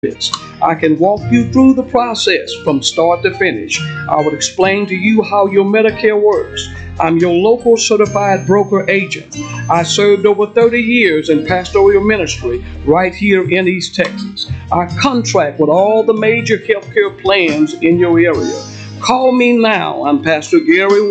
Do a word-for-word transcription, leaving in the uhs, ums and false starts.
benefits. I can walk you through the process from start to finish. I would explain to you how your Medicare works. I'm your local certified broker agent. I served over thirty years in pastoral ministry right here in East Texas. I contract with all the major healthcare plans in your area. Call me now. I'm Pastor Gary